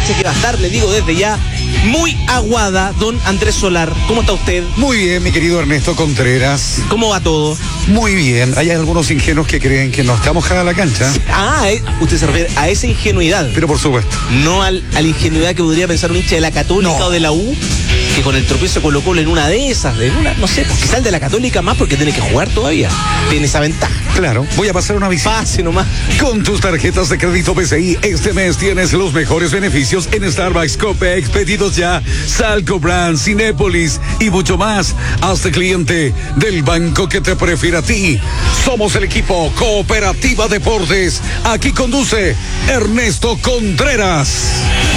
fecha que va a estar, le digo desde ya, muy aguada. Don Andrés Solar, ¿cómo está usted? Muy bien, mi querido Ernesto Contreras. ¿Cómo va todo? Muy bien. Hay algunos ingenuos que creen que no está mojada la cancha. Usted se refiere a esa ingenuidad. Pero por supuesto. No a la ingenuidad que podría pensar un hincha de la Católica o de la U, que con el tropiezo Colo-Colo en una de esas, no sé, quizá el de la Católica más porque tiene que jugar todavía. Tiene esa ventaja. Claro, voy a pasar una visita. Pase nomás. Con tus tarjetas de crédito PCI, este mes tienes los mejores beneficios en Starbucks, Copex, Pedidos Ya, Salco Brand, Cinépolis y mucho más. Hazte cliente del banco que te prefiere a ti. Somos el equipo Cooperativa Deportes. Aquí conduce Ernesto Contreras.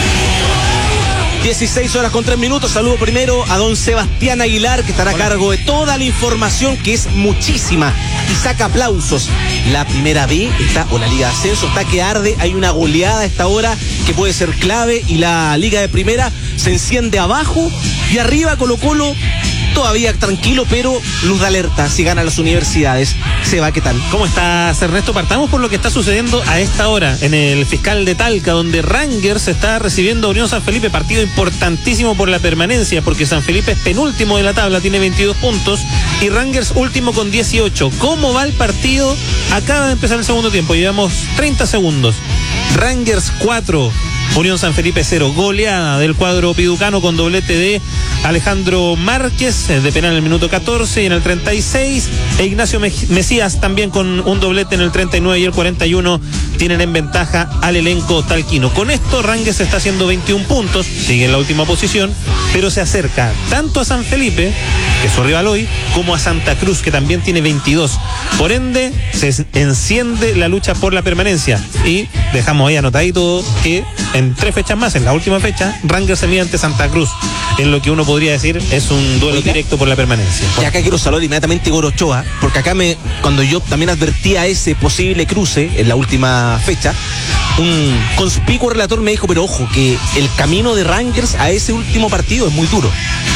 16:03. Saludo primero a don Sebastián Aguilar, que estará a cargo de toda la información, que es muchísima y saca aplausos. La primera B está, o la Liga de Ascenso, está que arde. Hay una goleada a esta hora que puede ser clave, y la Liga de Primera se enciende abajo y arriba Colo-Colo todavía tranquilo, pero luz de alerta si ganan las universidades. Seba, ¿qué tal? ¿Cómo estás, Ernesto? Partamos por lo que está sucediendo a esta hora en el Fiscal de Talca, donde Rangers está recibiendo a Unión San Felipe, partido importantísimo por la permanencia, porque San Felipe es penúltimo de la tabla, tiene 22 puntos, y Rangers último con 18. ¿Cómo va el partido? Acaba de empezar el segundo tiempo, llevamos 30 segundos. Rangers 4, Unión San Felipe 0, goleada del cuadro piducano con doblete de Alejandro Márquez de penal en el minuto 14 y en el 36, e Ignacio Mesías también con un doblete en el 39 y el 41 tienen en ventaja al elenco talquino. Con esto Rangers está haciendo 21 puntos, sigue en la última posición, pero se acerca tanto a San Felipe, que es su rival hoy, como a Santa Cruz, que también tiene 22. Por ende, se enciende la lucha por la permanencia, y dejamos ahí anotadito que en 3 fechas más, en la última fecha, Rangers se mide ante Santa Cruz, en lo que uno podría decir es un duelo directo por la permanencia. Y acá quiero saludar inmediatamente a Igor Ochoa, porque acá cuando yo también advertía ese posible cruce en la última fecha, un conspicuo relator me dijo, pero ojo, que el camino de Rangers a ese último partido es muy duro.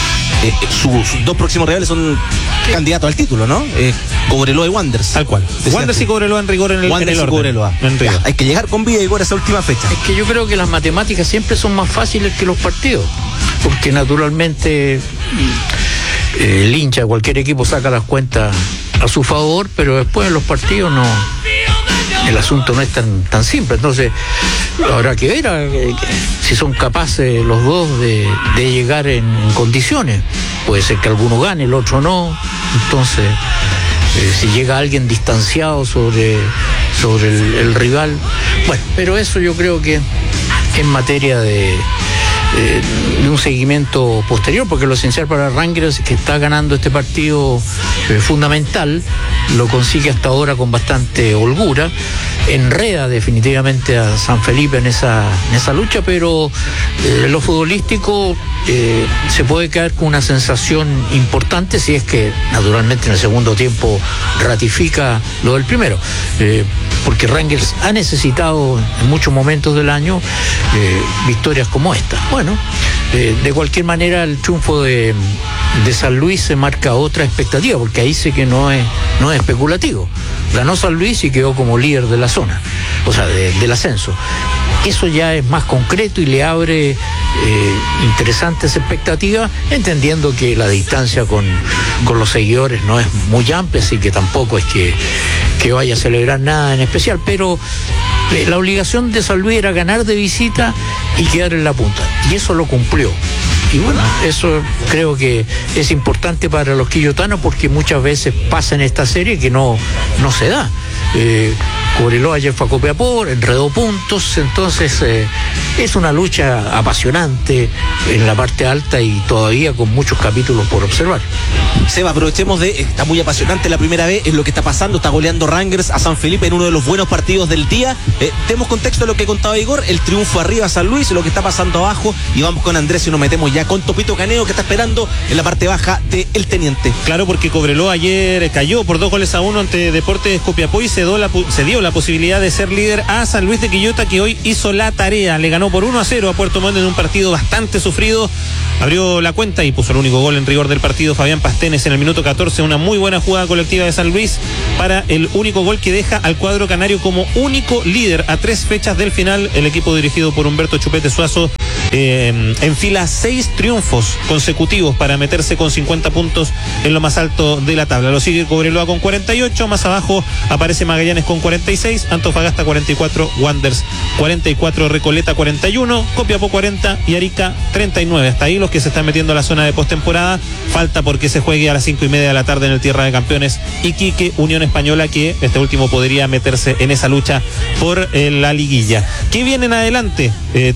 Sus dos próximos rivales son candidatos al título, ¿no? Cobreloa y Wanderers. Tal cual. Wanderers y Cobreloa en rigor en el orden. Cobreloa. Ya, hay que llegar con vida, Igor, a esa última fecha. Es que yo creo que las matemáticas siempre son más fáciles que los partidos, porque naturalmente el hincha de cualquier equipo saca las cuentas a su favor, pero después en los partidos no, el asunto no es tan simple. Entonces habrá que ver si son capaces los dos de llegar en condiciones. Puede ser que alguno gane, el otro no. Entonces si llega alguien distanciado sobre el rival, bueno, pero eso yo creo que en materia de un seguimiento posterior, porque lo esencial para Rangers, que está ganando este partido fundamental, lo consigue hasta ahora con bastante holgura, enreda definitivamente a San Felipe en esa lucha, pero lo futbolístico se puede quedar con una sensación importante, si es que naturalmente en el segundo tiempo ratifica lo del primero, porque Rangers ha necesitado en muchos momentos del año victorias como esta. Bueno, de cualquier manera el triunfo de San Luis se marca otra expectativa, porque ahí sí que no es especulativo. Ganó San Luis y quedó como líder de la zona, o sea, del ascenso. Eso ya es más concreto y le abre interesantes expectativas, entendiendo que la distancia con los seguidores no es muy amplia, así que tampoco es que vaya a celebrar nada en especial, pero la obligación de San Luis era ganar de visita y quedar en la punta, y eso lo cumplió. Y bueno, eso creo que es importante para los quillotanos, porque muchas veces pasa en esta serie que no se da. Cobreloa ayer fue a Copiapó, enredó puntos, entonces es una lucha apasionante en la parte alta y todavía con muchos capítulos por observar. Seba, aprovechemos está muy apasionante la primera vez, es lo que está pasando, está goleando Rangers a San Felipe en uno de los buenos partidos del día. Demos contexto a lo que contaba Igor, el triunfo arriba a San Luis, lo que está pasando abajo, y vamos con Andrés y nos metemos ya con Topito Caneo, que está esperando en la parte baja de El Teniente. Claro, porque Cobreloa ayer cayó por 2-1 ante Deportes Copiapó y se dio la la posibilidad de ser líder a San Luis de Quillota, que hoy hizo la tarea. Le ganó por 1-0 a Puerto Montt en un partido bastante sufrido. Abrió la cuenta y puso el único gol en rigor del partido Fabián Pastenes en el minuto 14. Una muy buena jugada colectiva de San Luis para el único gol que deja al cuadro canario como único líder a 3 fechas del final. El equipo dirigido por Humberto Chupete Suazo enfila 6 triunfos consecutivos para meterse con 50 puntos en lo más alto de la tabla. Lo sigue Cobreloa con 48, más abajo aparece Magallanes con 46, Antofagasta 44, Wanderers 44, Recoleta 41, Copiapó 40 y Arica 39. Hasta ahí los que se están metiendo a la zona de postemporada. Falta porque se juegue a las 5:30 de la tarde en el Tierra de Campeones Iquique, Unión Española, que este último podría meterse en esa lucha por la liguilla. ¿Qué viene en adelante?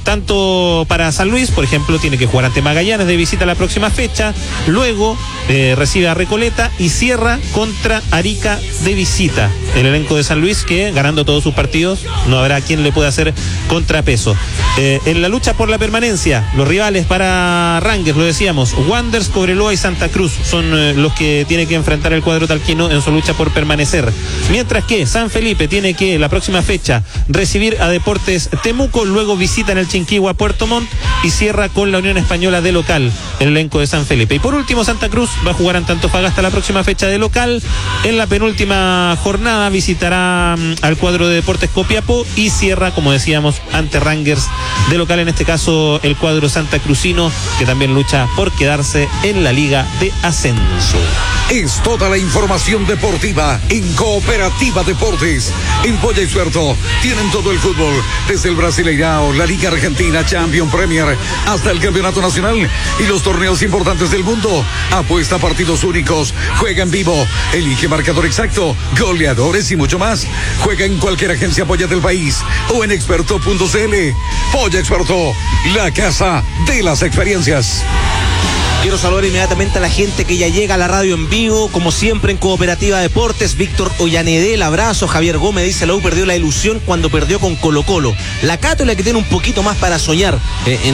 Tanto para San Luis, por ejemplo, tiene que jugar ante Magallanes de visita la próxima fecha, luego recibe a Recoleta y cierra contra Arica de visita. El elenco de San Luis, que ganando todos sus partidos no habrá quien le pueda hacer contrapeso. En la lucha por la permanencia, los rivales para Rangers, lo decíamos, Wanderers, Cobreloa y Santa Cruz son los que tiene que enfrentar el cuadro talquino en su lucha por permanecer. Mientras que San Felipe tiene que la próxima fecha recibir a Deportes Temuco, luego visita en el Chinquihua Puerto Montt y cierra con la Unión Española de local el elenco de San Felipe. Y por último, Santa Cruz va a jugar ante Antofagasta la próxima fecha de local. En la penúltima jornada visitará al cuadro de Deportes Copiapó y cierra, como decíamos, ante Rangers de local, en este caso el cuadro santacruzino, que también lucha por quedarse en la Liga de Ascenso. Es toda la información deportiva en Cooperativa Deportes. En Polla y Suerto tienen todo el fútbol, desde el Brasileirao, la Liga Argentina, Champions, Premier, hasta el Campeonato Nacional y los torneos importantes del mundo. Apuesta a partidos únicos, juega en vivo, elige marcador exacto, goleadores y mucho más. Juega en cualquier agencia Polla del país o en experto.cl. Polla Experto, la casa de las experiencias. Quiero saludar inmediatamente a la gente que ya llega a la radio en vivo, como siempre en Cooperativa Deportes. Víctor Ollanedel, abrazo. Javier Gómez dice: la U perdió la ilusión cuando perdió con Colo Colo. La Cato es la que tiene un poquito más para soñar en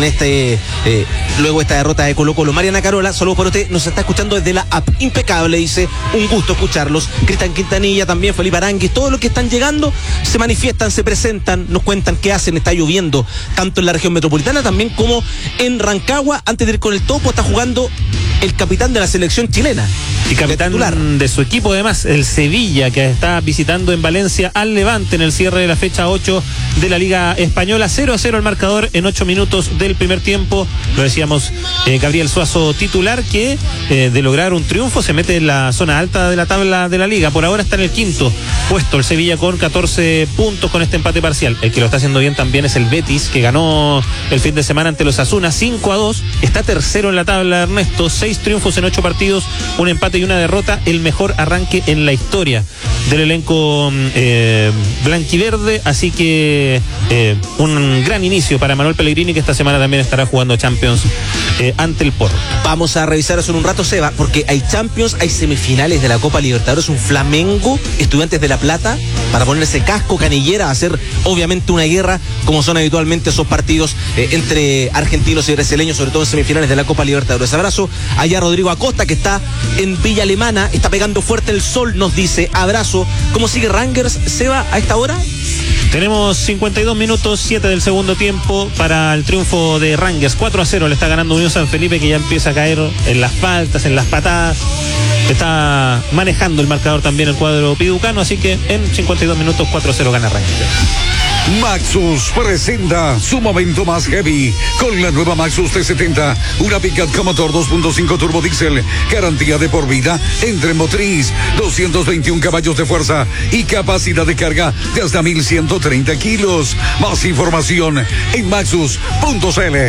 luego esta derrota de Colo Colo. Mariana Carola, saludos para usted, nos está escuchando desde la app. Impecable, dice, un gusto escucharlos. Cristian Quintanilla, también Felipe Aranguis, todos los que están llegando se manifiestan, se presentan, nos cuentan qué hacen. Está lloviendo tanto en la región metropolitana también como en Rancagua. Antes de ir con el topo, está jugando el capitán de la selección chilena y capitán de su equipo, además, el Sevilla, que está visitando en Valencia al Levante en el cierre de la fecha 8 de la Liga Española. 0-0 el marcador en 8 minutos del primer tiempo. Lo decíamos, Gabriel Suazo titular, que de lograr un triunfo se mete en la zona alta de la tabla de la Liga. Por ahora está en el 5º puesto el Sevilla con 14 puntos con este empate parcial. El que lo está haciendo bien también es el Betis, que ganó el fin de semana ante los Asuna 5-2. Está tercero en la tabla, Ernesto, 6 triunfos en 8 partidos, un empate y una derrota, el mejor arranque en la historia del elenco blanquiverde, así que un gran inicio para Manuel Pellegrini, que esta semana también estará jugando Champions ante el Porto. Vamos a revisar eso en un rato, Seba, porque hay Champions, hay semifinales de la Copa Libertadores, un Flamengo, Estudiantes de La Plata, para ponerse casco, canillera, hacer obviamente una guerra, como son habitualmente esos partidos entre argentinos y brasileños, sobre todo en semifinales de la Copa Libertadores. Abrazo allá a Rodrigo Acosta, que está en Villa Alemana, está pegando fuerte el sol, nos dice. Abrazo. ¿Cómo sigue Rangers, Seba, a esta hora? Tenemos 52 minutos, 7 del segundo tiempo para el triunfo de Rangers. 4-0 le está ganando Unión San Felipe, que ya empieza a caer en las faltas, en las patadas. Está manejando el marcador también el cuadro piducano, así que en 52 minutos 4-0 gana Rangers. Maxus presenta su momento más heavy con la nueva Maxus T70, una pickup con motor 2.5 turbo diesel, garantía de por vida, entre motriz, 221 caballos de fuerza y capacidad de carga de hasta 1130 kilos. Más información en maxus.cl.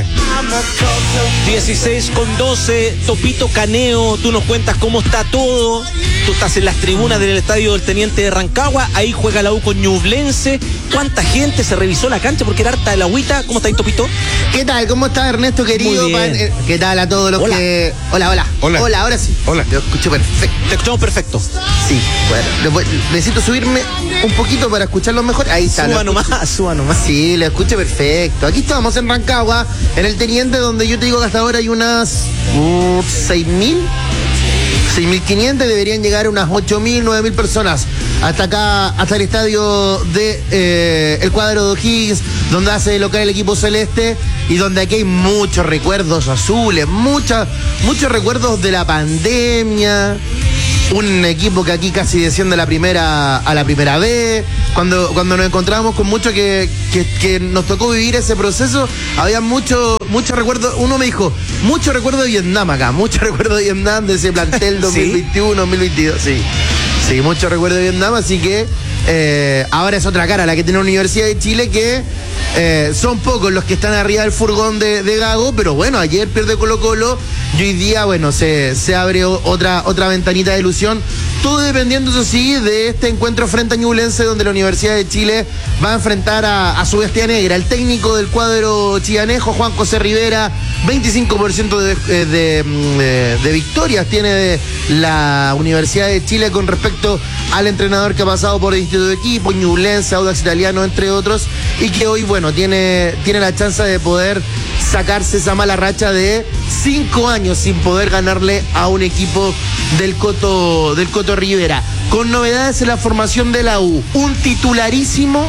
16:12, Topito Caneo, tú nos cuentas cómo está todo. Tú estás en las tribunas del estadio del Teniente de Rancagua, ahí juega la U con Ñublense. ¿Cuánta gente se revisó la cancha porque era harta el agüita? ¿Cómo está ahí, Topito? ¿Qué tal? ¿Cómo está, Ernesto, querido? ¿Qué tal a todos los que... Hola, ahora sí. Hola. Lo escucho perfecto. Te escuchamos perfecto. Sí, bueno, necesito subirme un poquito para escucharlo mejor. Ahí está. Suba nomás. Sí, lo escucho perfecto. Aquí estamos en Rancagua, en el Teniente, donde yo te digo que hasta ahora hay unas 6.000 6.500, deberían llegar unas 8.000, 9.000 personas hasta acá, hasta el estadio de el cuadro de O'Higgins, donde hace de local el equipo celeste y donde aquí hay muchos recuerdos azules, muchos recuerdos de la pandemia. Un equipo que aquí casi desciende a la primera B. Cuando nos encontramos con mucho que nos tocó vivir ese proceso, había mucho recuerdo. Uno me dijo, mucho recuerdo de Vietnam acá, mucho recuerdo de Vietnam, de ese plantel 2021, 2022. Sí, mucho recuerdo de Vietnam, así que ahora es otra cara la que tiene la Universidad de Chile, que son pocos los que están arriba del furgón de Gago, pero bueno, ayer pierde Colo-Colo y hoy día, bueno, se abre otra ventanita de ilusión. Todo dependiendo, eso sí, de este encuentro frente a Ñublense, donde la Universidad de Chile va a enfrentar a su bestia negra. El técnico del cuadro chillanejo, Juan José Rivera, 25% de victorias tiene de la Universidad de Chile con respecto al entrenador que ha pasado por distintos equipos, Ñublense, Audax Italiano, entre otros, y que hoy, bueno, tiene la chance de poder sacarse esa mala racha de 5 años sin poder ganarle a un equipo del Coto Rivera. Con novedades en la formación de la U, un titularísimo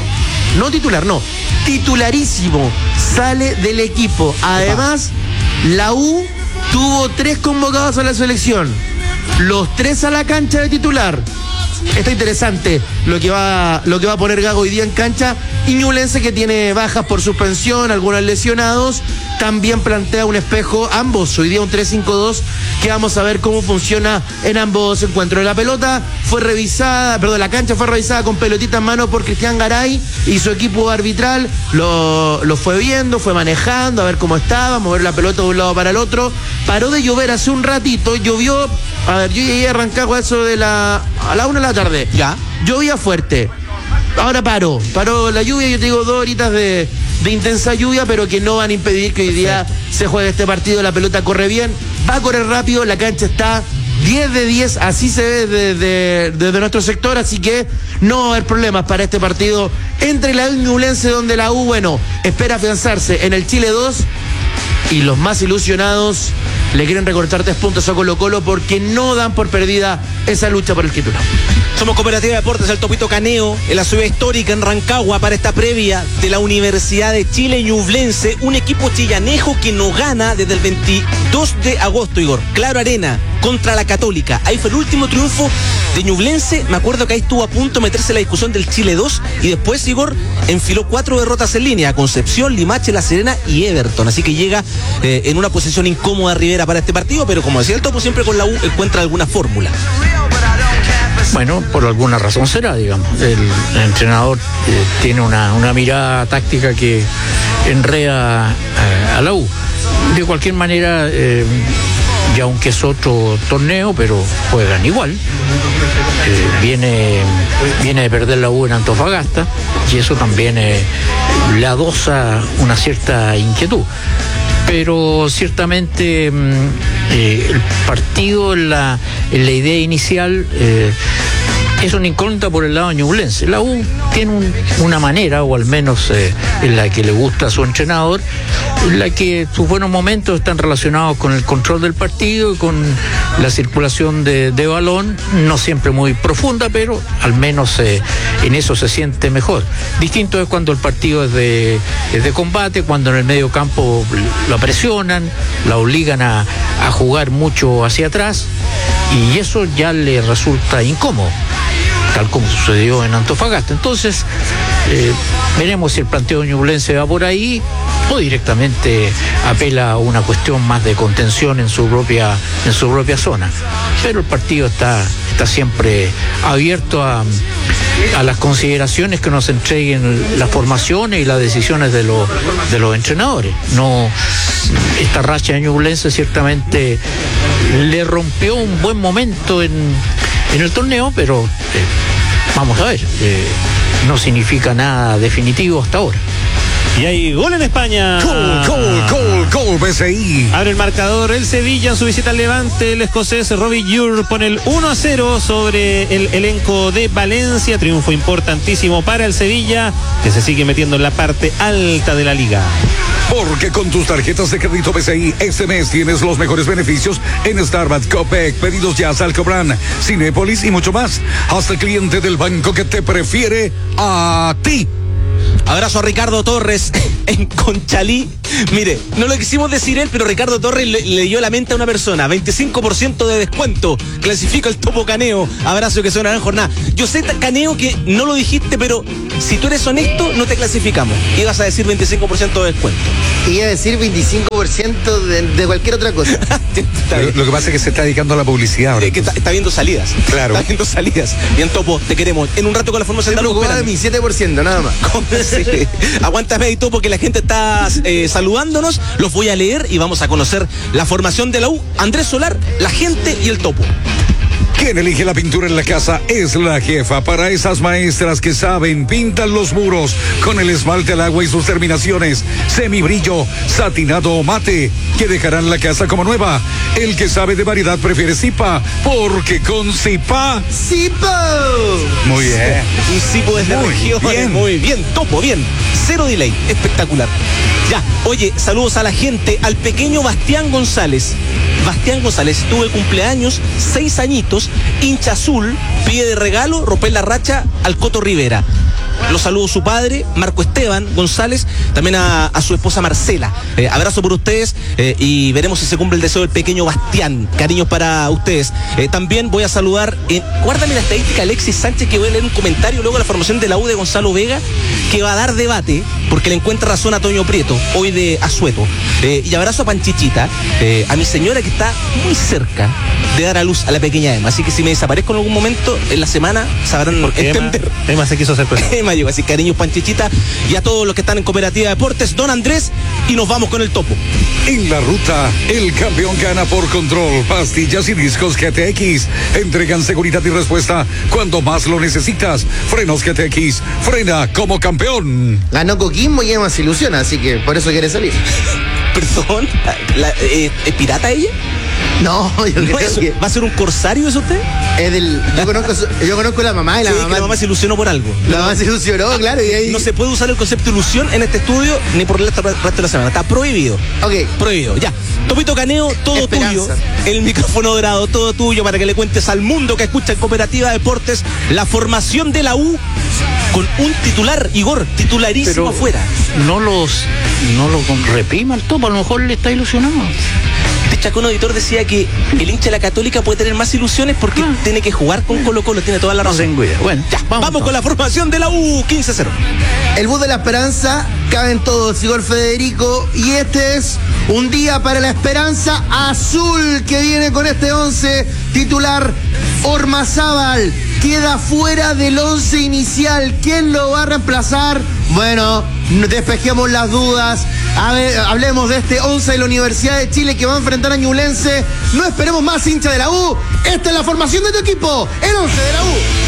sale del equipo. Además, la U tuvo 3 convocados a la selección, los 3 a la cancha de titular. Está interesante lo que va a poner Gago hoy día en cancha. Y Ñublense, que tiene bajas por suspensión, algunos lesionados, también plantea un espejo, ambos, hoy día un 3-5-2, que vamos a ver cómo funciona en ambos encuentros. La cancha fue revisada con pelotita en mano por Cristian Garay y su equipo arbitral lo fue viendo, fue manejando, a ver cómo estaba, mover la pelota de un lado para el otro. Paró de llover hace un ratito, llovió, a ver, yo llegué a arrancar con eso a la 1 de la tarde. Ya. Llovía fuerte. Ahora paró la lluvia, yo te digo 2 horitas de intensa lluvia, pero que no van a impedir que hoy día se juegue este partido. La pelota corre bien, va a correr rápido, la cancha está 10 de 10, así se ve desde nuestro sector, así que no va a haber problemas para este partido entre la U y Ñublense, donde la U, bueno, espera afianzarse en el Chile 2 y los más ilusionados le quieren recortar 3 puntos a Colo-Colo porque no dan por perdida esa lucha por el título. Somos Cooperativa de Deportes, el Topito Caneo, en la ciudad histórica, en Rancagua, para esta previa de la Universidad de Chile. Ñublense, un equipo chillanejo que no gana desde el 22 de agosto, Igor. Claro Arena, contra la Católica. Ahí fue el último triunfo de Ñublense. Me acuerdo que ahí estuvo a punto de meterse en la discusión del Chile 2 y después, Igor, enfiló 4 derrotas en línea: Concepción, Limache, La Serena y Everton. Así que llega en una posición incómoda Rivera para este partido, pero como decía el Topo, siempre con la U encuentra alguna fórmula. Bueno, por alguna razón será, digamos. El entrenador tiene una mirada táctica que enreda a la U. De cualquier manera, ya aunque es otro torneo, pero juegan igual. Viene de perder la U en Antofagasta y eso también le adosa una cierta inquietud. Pero ciertamente el partido en la idea inicial es una incógnita por el lado ñublense. La U tiene una manera, o al menos en la que le gusta a su entrenador, en la que sus buenos momentos están relacionados con el control del partido y con la circulación de balón, no siempre muy profunda, pero al menos en eso se siente mejor. Distinto es cuando el partido es de combate, cuando en el medio campo la presionan, la obligan a jugar mucho hacia atrás, y eso ya le resulta incómodo, tal como sucedió en Antofagasta. Entonces, veremos si el planteo ñublense va por ahí o directamente apela a una cuestión más de contención en su propia zona. Pero el partido está siempre abierto a las consideraciones que nos entreguen las formaciones y las decisiones de los entrenadores. No, esta racha de Ñublense ciertamente le rompió un buen momento en el torneo, pero vamos a ver, no significa nada definitivo hasta ahora. Y hay gol en España. Gol por BCI. Abre el marcador el Sevilla en su visita al Levante. El escocés Robbie Ure pone el 1-0 sobre el elenco de Valencia. Triunfo importantísimo para el Sevilla, que se sigue metiendo en la parte alta de la liga. Porque con tus tarjetas de crédito BCI este mes tienes los mejores beneficios en Starbucks, Copec, pedidos ya, Salcobran, Cinépolis y mucho más. Hasta el cliente del banco que te prefiere a ti. Abrazo a Ricardo Torres en Conchalí. Mire, no lo quisimos decir él, pero Ricardo Torres le dio la mente a una persona. 25% de descuento. Clasifica el Topo Caneo. Abrazo, que sea una gran jornada. Yo sé, Caneo, que no lo dijiste, pero si tú eres honesto, no te clasificamos. Ibas a decir 25% de descuento. Iba a decir 25% de cualquier otra cosa. Lo que pasa es que se está dedicando a la publicidad ahora. Que está viendo salidas. Claro. Está viendo salidas. Bien, Topo, te queremos. En un rato con la formación de Yo de mi 7%, nada más. Sí. Aguántame ahí, Topo, que la gente está saludándonos. Los voy a leer y vamos a conocer la formación de la U. Andrés Solar, la gente y el Topo. Quien elige la pintura en la casa es la jefa. Para esas maestras que saben, pintan los muros con el esmalte al agua y sus terminaciones, semibrillo, satinado o mate, que dejarán la casa como nueva. El que sabe de variedad prefiere Zipa, porque con Zipa... ¡Zipa! Muy bien. Un Zipo desde Muy regiones. bien. Muy bien, Topo, bien. Cero delay, espectacular. Ya, oye, saludos a la gente, al pequeño Bastián González. Bastián González tuvo el cumpleaños, 6 añitos, hincha azul, pide de regalo, romper la racha al Coto Rivera. Los saludo su padre, Marco Esteban González, también a su esposa Marcela. Abrazo por ustedes y veremos si se cumple el deseo del pequeño Bastián. Cariños para ustedes. También voy a saludar, guárdame la estadística, Alexis Sánchez, que voy a leer un comentario luego de la formación de la U de Gonzalo Vega, que va a dar debate, porque le encuentra razón a Toño Prieto, hoy de Azueto. Y abrazo a Panchichita, a mi señora, que está muy cerca de dar a luz a la pequeña Emma. Así que si me desaparezco en algún momento en la semana, sabrán entender. Emma se quiso hacer presente. Emma llegó, así cariños, Panchichita, y a todos los que están en Cooperativa Deportes, don Andrés, y nos vamos con el Topo. En la ruta, el campeón gana por control. Pastillas y discos GTX entregan seguridad y respuesta cuando más lo necesitas. Frenos GTX, frena como campeón. Ganó Coquimbo y Emma se ilusiona, así que por eso quiere salir. Perdón, ¿es pirata ella? No, yo No, creo que ¿va a ser un corsario eso usted? es del... Yo conozco a la mamá y la Sí, que mamá... la mamá se ilusionó por algo. La mamá se ilusionó, claro, y ahí... No se puede usar el concepto ilusión en este estudio ni por el resto de la semana. Está prohibido. Ok. Prohibido, ya. Topito Caneo, todo Esperanza. tuyo. El micrófono dorado, todo tuyo, para que le cuentes al mundo que escucha en Cooperativa Deportes la formación de la U con un titular, Igor, titularísimo Pero afuera. no lo reprima el Topo, a lo mejor le está ilusionado. Este Chacón Auditor decía que el hincha de la Católica puede tener más ilusiones porque tiene que jugar con Colo-Colo, tiene toda la No razón. tengo idea. Bueno, Ya, vamos con la formación de la U, 15-0. El bus de la esperanza, caben todos, Igor Federico, y este es un día para la esperanza azul, que viene con este 11 titular. Ormazábal queda fuera del 11 inicial. ¿Quién lo va a reemplazar? Bueno, despejemos las dudas. A ver, hablemos de este 11 de la Universidad de Chile que va a enfrentar a Ñublense. No esperemos más, hincha de la U. Esta es la formación de tu equipo, el 11 de la U.